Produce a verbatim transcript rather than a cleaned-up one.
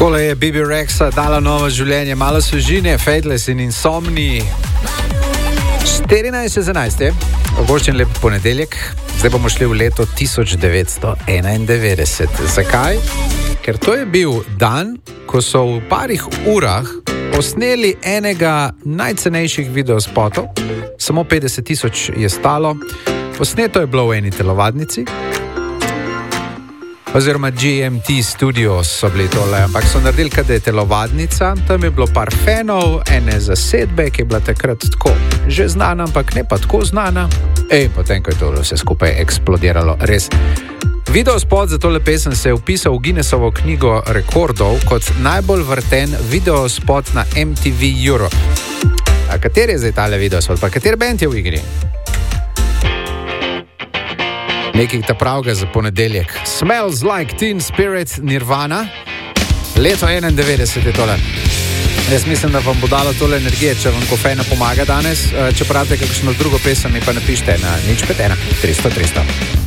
Takole je Bibi Rexa dala novo življenje, malo svežine, Faithless in Insomni. štirinajst šestnajst je, ogoščen lep ponedeljek, zdaj bomo šli v leto tisoč devetsto enaindevetdeset. Zakaj? Ker to je bil dan, ko so v parih urah posneli enega najcenejših videospotov, samo petdeset tisoč je stalo, posneto je bilo v eni telovadnici, oziroma G M T Studios so bili tole, ampak so naredili, kad je telovadnica, tam je bilo par fanov, ene zasedbe, ki je bila takrat tako že znana, ampak ne pa tako znana, in potem, ko je to vse skupaj eksplodiralo, res. Videospot za tole pesem se je vpisal v Guinnessovo knjigo rekordov kot najbolj vrten videospot na M T V Europe. A kateri je zdaj tale videospot, pa kateri band je v igri? Nekaj ta pravga za ponedeljek. Smells Like Teen Spirit, Nirvana. Leto enaindevetdeset je tole. Jaz mislim, da vam bo dalo tole energije, če vam kofej ne pomaga danes. Če pravite kakšno drugo pesem, mi pa napište na nič pet ena tristo tristo.